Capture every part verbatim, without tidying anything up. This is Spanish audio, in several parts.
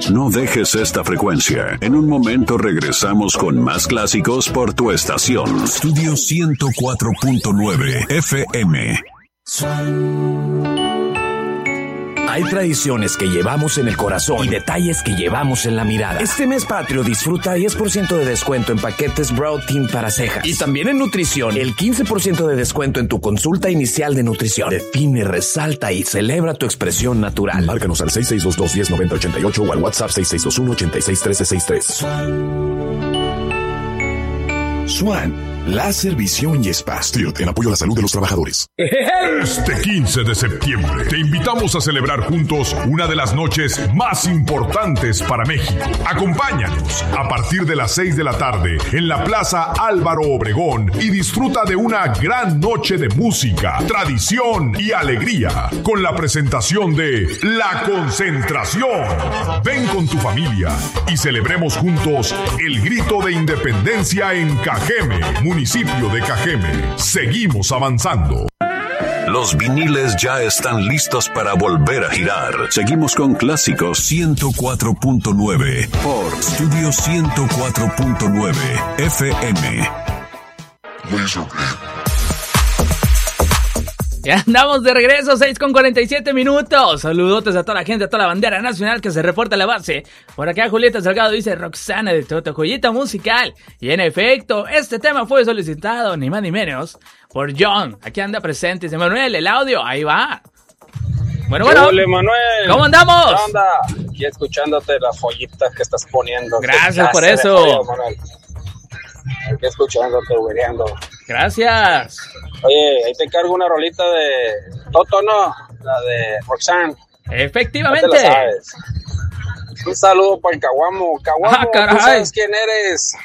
No dejes esta frecuencia. En un momento regresamos con más clásicos por tu estación. Estudio ciento cuatro punto nueve F M. Hay tradiciones que llevamos en el corazón y detalles que llevamos en la mirada. Este mes patrio disfruta diez por ciento de descuento en paquetes Brow Team para cejas. Y también en nutrición, el quince por ciento de descuento en tu consulta inicial de nutrición. Define, resalta y celebra tu expresión natural. Márcanos al seis seis dos dos, uno cero nueve cero ocho ocho o al WhatsApp seis seis dos uno, ocho seis uno tres seis tres. Swan, láser, visión y spa. Stilt, en apoyo a la salud de los trabajadores. Este quince de septiembre te invitamos a celebrar juntos una de las noches más importantes para México. Acompáñanos a partir de las seis de la tarde en la Plaza Álvaro Obregón y disfruta de una gran noche de música, tradición y alegría con la presentación de La Concentración. Ven con tu familia y celebremos juntos el grito de independencia en Cajeme, municipio de Cajeme. Seguimos avanzando. Los viniles ya están listos para volver a girar. Seguimos con Clásicos ciento cuatro punto nueve por Estudio ciento cuatro punto nueve F M. Ya andamos de regreso, seis con cuarenta y siete minutos. Saludotes a toda la gente, a toda la bandera nacional que se reporta a la base. Por acá Julieta Salgado dice Roxana de Toto, joyita musical. Y en efecto, este tema fue solicitado, ni más ni menos, por John. Aquí anda presente, dice Manuel, el audio, ahí va. Bueno, bueno. Hola, Manuel. ¿Cómo andamos? ¿Qué onda? Aquí escuchándote las joyitas que estás poniendo. Gracias por eso. Joyo, Manuel. Aquí escuchándote, güereando. Gracias. Oye, ahí te cargo una rolita de Toto, ¿no? La de Roxanne. Efectivamente. No te la sabes. Un saludo para el Caguamo. Caguamo, ah, caray. ¿Tú sabes quién eres?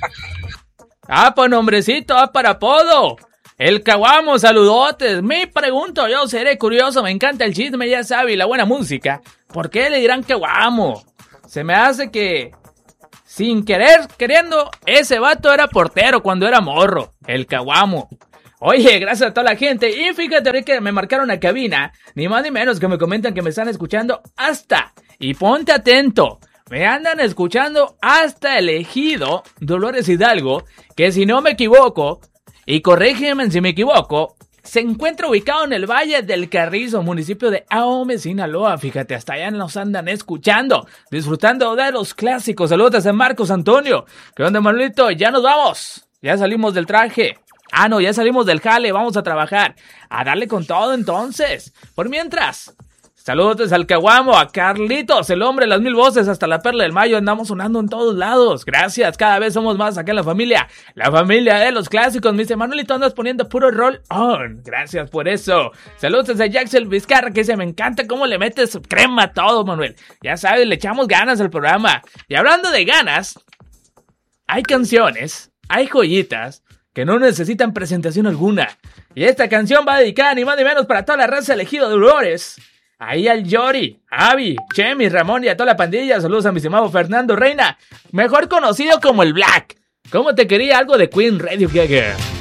Ah, pues nombrecito, ah, para apodo. El Caguamo, saludotes. Me pregunto, yo seré curioso, me encanta el chisme, ya sabe, y la buena música. ¿Por qué le dirán Caguamo? Se me hace que, sin querer, queriendo, ese vato era portero cuando era morro. El Caguamo. Oye, gracias a toda la gente. Y fíjate que me marcaron a cabina, ni más ni menos que me comentan que me están escuchando hasta, y ponte atento, me andan escuchando hasta el Ejido Dolores Hidalgo, que si no me equivoco, y corrígeme si me equivoco, se encuentra ubicado en el Valle del Carrizo, municipio de Ahome, Sinaloa. Fíjate, hasta allá nos andan escuchando, disfrutando de los clásicos. Saludos a Marcos Antonio. ¿Qué onda, Manuelito? Ya nos vamos, ya salimos del traje. Ah, no, ya salimos del jale, vamos a trabajar, a darle con todo entonces. Por mientras, saludos al Caguamo, a Carlitos, el hombre de las mil voces, hasta la Perla del Mayo, andamos sonando en todos lados. Gracias, cada vez somos más acá en la familia, la familia de los clásicos. Me dice, Manuelito, andas poniendo puro roll on. Gracias por eso. Saludos a Jackson Vizcarra, que dice, me encanta cómo le metes crema a todo, Manuel. Ya sabes, le echamos ganas al programa. Y hablando de ganas, hay canciones, hay joyitas que no necesitan presentación alguna. Y esta canción va dedicada ni más ni menos para toda la raza Ejido Dolores. Ahí al Yori, Avi, Chemi, Ramón y a toda la pandilla. Saludos a mi estimado Fernando Reina, mejor conocido como el Black. ¿Cómo te quería algo de Queen Radio Gaga?